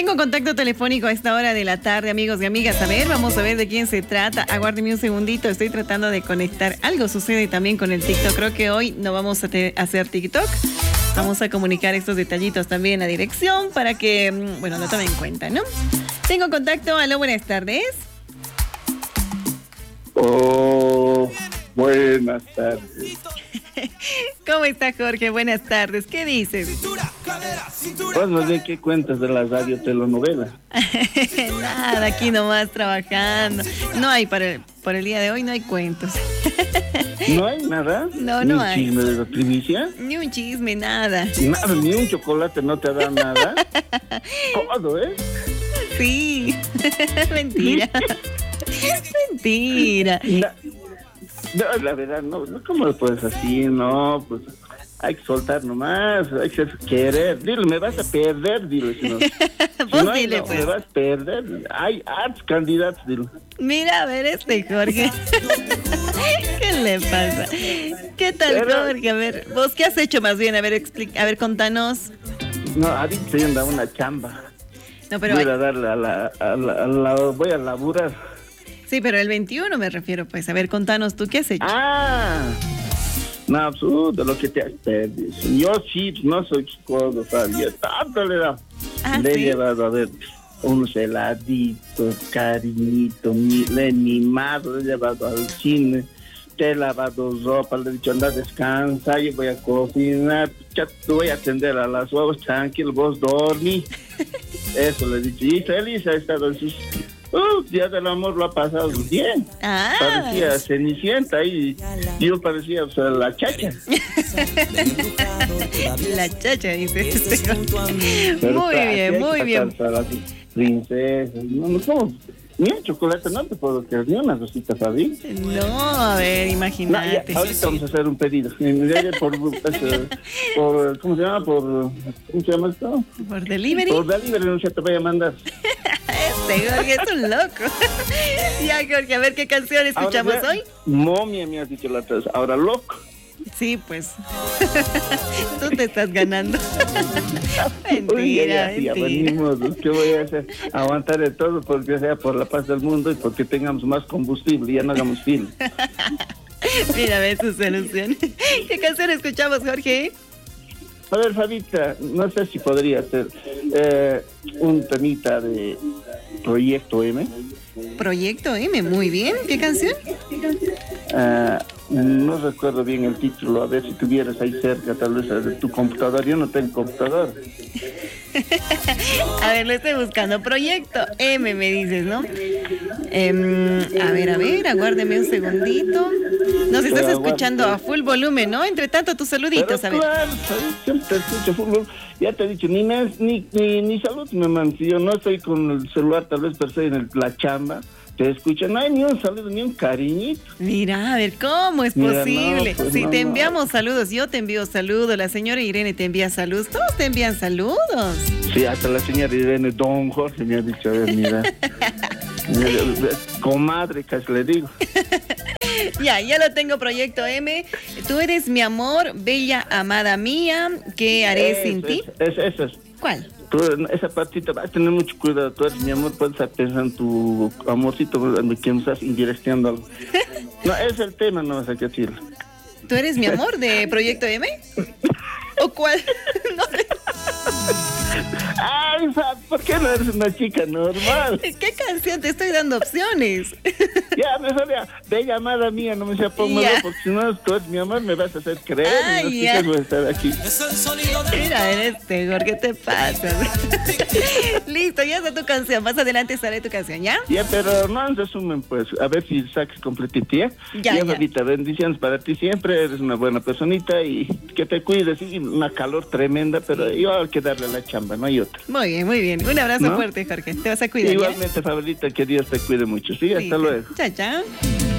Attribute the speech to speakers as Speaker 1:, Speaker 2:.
Speaker 1: Tengo contacto telefónico a esta hora de la tarde, amigos y amigas. A ver, vamos a ver de quién se trata. Aguárdeme un segundito, estoy tratando de conectar. Algo sucede también con el TikTok. Creo que hoy no vamos a hacer TikTok. Vamos a comunicar estos detallitos también a dirección para que, bueno, lo tomen en cuenta, ¿no? Tengo contacto. Aló, buenas tardes.
Speaker 2: Oh, buenas tardes.
Speaker 1: ¿Cómo está, Jorge? Buenas tardes. ¿Qué dices?
Speaker 2: Pues no sé qué cuentas de la radio telenovela.
Speaker 1: Nada, aquí nomás trabajando. No hay por el día de hoy, no hay cuentos.
Speaker 2: ¿No hay nada?
Speaker 1: No,
Speaker 2: ¿Ni
Speaker 1: no
Speaker 2: un
Speaker 1: hay.
Speaker 2: chisme de la primicia?
Speaker 1: Ni un chisme, nada.
Speaker 2: Nada, ni un chocolate no te da nada. Todo, ¿eh?
Speaker 1: Sí. Mentira. Mentira.
Speaker 2: No, la verdad, no, ¿cómo lo puedes así? No, pues hay que soltar nomás, hay que querer. Dile, me vas a perder, dile. Si no,
Speaker 1: Vos
Speaker 2: si no,
Speaker 1: dile,
Speaker 2: no,
Speaker 1: pues.
Speaker 2: me vas a perder. Hay hartos candidatos, dile.
Speaker 1: Mira, a ver Jorge. ¿Qué le pasa? ¿Qué tal, Jorge? A ver, ¿vos qué has hecho más bien? A ver, a ver, contanos.
Speaker 2: No, ahorita se anda una chamba.
Speaker 1: No, pero
Speaker 2: Voy a darle voy a laburar.
Speaker 1: sí, pero el 21 me refiero, pues. A ver, contanos tú, ¿qué has hecho?
Speaker 2: No, absurdo lo que te has perdido. Yo sí, no soy chico, sabía. Tanto le da. Le he llevado a ver unos heladitos, cariñito, le he mimado, le he llevado al cine, te he lavado ropa, le he dicho anda descansa, yo voy a cocinar, ya te voy a atender a las huevos, tranquilo, vos dormí. Eso le he dicho. Y feliz ha estado en sus... Día del amor lo ha pasado bien. Parecía Cenicienta y yo parecía, o sea, la chacha.
Speaker 1: La chacha, dice.
Speaker 2: Pero
Speaker 1: muy bien, muy bien.
Speaker 2: Princesas, no, ¿cómo? Ni un chocolate, no te puedo creer, ni una rosita, ¿sabes?
Speaker 1: No, a ver, imagínate.
Speaker 2: No, ahorita vamos a hacer un pedido. ¿Cómo se llama? ¿Cómo se llama esto?
Speaker 1: ¿Por delivery?
Speaker 2: Por delivery, no se te vaya a mandar.
Speaker 1: Jorge es un loco. Ya, Jorge, a ver qué canción escuchamos hoy.
Speaker 2: Momia, me has dicho la otra vez. Ahora loco.
Speaker 1: Sí, pues. Tú te estás ganando. Mentira,
Speaker 2: ya venimos. ¿Qué voy a hacer? Aguantar de todo porque sea por la paz del mundo y porque tengamos más combustible y ya no hagamos film.
Speaker 1: Mira, ve su solución. ¿Qué canción escuchamos, Jorge?
Speaker 2: A ver, Fabita, no sé si podría ser un temita de Proyecto M.
Speaker 1: Proyecto M, muy bien. ¿Qué canción?
Speaker 2: No recuerdo bien el título, a ver si tuvieras ahí cerca, tal vez de tu computador. Yo no tengo computador.
Speaker 1: A ver, lo estoy buscando. Proyecto M, me dices, ¿no? A ver, aguárdeme un segundito. Nos estás escuchando a full volumen, ¿no? Entre tanto, tus saluditos, a ver.
Speaker 2: Claro, siempre te escucho full volumen. Ya te he dicho, ni salud me mandan. Si yo no estoy con el celular, tal vez per se en la chamba. Te escuchan, no hay ni un saludo, ni un cariñito.
Speaker 1: Mira, a ver, ¿cómo es posible?
Speaker 2: No, pues
Speaker 1: si te enviamos saludos, yo te envío saludos, la señora Irene te envía saludos, todos te envían saludos.
Speaker 2: Sí, hasta la señora Irene, don Jorge me ha dicho, a ver, mira. Comadre, casi le digo.
Speaker 1: Ya lo tengo, Proyecto M. Tú eres mi amor, bella amada mía, ¿qué haré sin ti?
Speaker 2: Eso es.
Speaker 1: ¿Cuál?
Speaker 2: Tú, esa partita, vas a tener mucho cuidado. Tú eres mi amor, puedes estar pensando en tu amorcito, que me estás indirecteando algo. No, es el tema, no vas a decir.
Speaker 1: ¿Tú eres mi amor de Proyecto M? ¿O cuál? No sé.
Speaker 2: Ay, ¿por qué no eres una chica normal?
Speaker 1: ¿Qué canción? Te estoy dando opciones.
Speaker 2: Ya, mejor ya, bella amada mía, no me sea póngalo, porque si no, tú eres mi amor, me vas a hacer creer.
Speaker 1: Ay,
Speaker 2: y las chicas voy a estar aquí.
Speaker 1: Mira, Jorge, ¿qué te pasa? Listo, ya está tu canción. Más adelante sale tu canción, ¿ya?
Speaker 2: Ya, pero no en resumen, pues, a ver si saques completita. Ya, Fabita, bendiciones para ti siempre, eres una buena personita y que te cuides. Sí, una calor tremenda, pero yo hay que darle la chamba, no hay otra.
Speaker 1: Muy bien, muy bien. Un abrazo fuerte, Jorge. Te vas a cuidar.
Speaker 2: Igualmente, Fabita, que Dios te cuide mucho. Sí, hasta luego.
Speaker 1: Chao, chao.